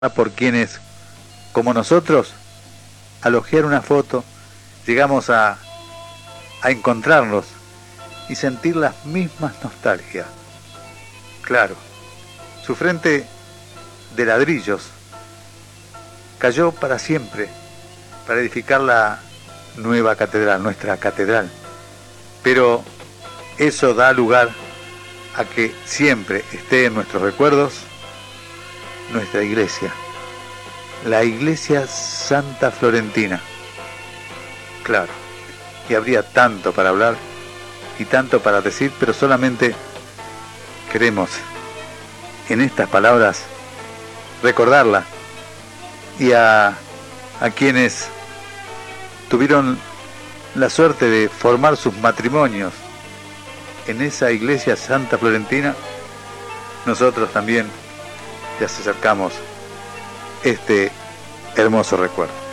por quienes, como nosotros, al hojear una foto, llegamos a encontrarlos y sentir las mismas nostalgias. Claro, su frente de ladrillos cayó para siempre, para edificar la nueva catedral, nuestra catedral. Pero eso da lugar a que siempre esté en nuestros recuerdos nuestra iglesia, la iglesia Santa Florentina. Claro, y habría tanto para hablar y tanto para decir, pero solamente queremos en estas palabras recordarla y a quienes tuvieron la suerte de formar sus matrimonios en esa iglesia Santa Florentina. Nosotros también les acercamos este hermoso recuerdo.